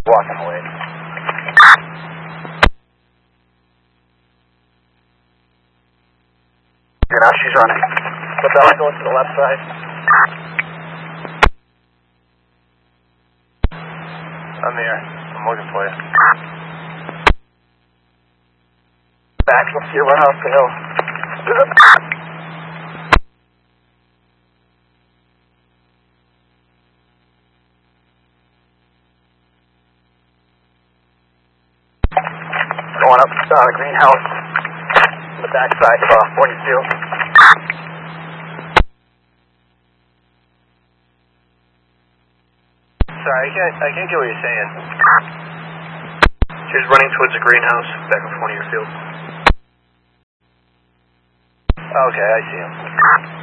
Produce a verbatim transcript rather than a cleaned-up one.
walking away. Okay, now she's running. But that goes to the left side. I'm here. I'm looking for you. Back, let's see, run off the hill. Going up uh, the greenhouse on the back side of uh, forty-two. Sorry, I can't, I can't get what you're saying. She was running towards the greenhouse back in front of your field. Okay, I see him.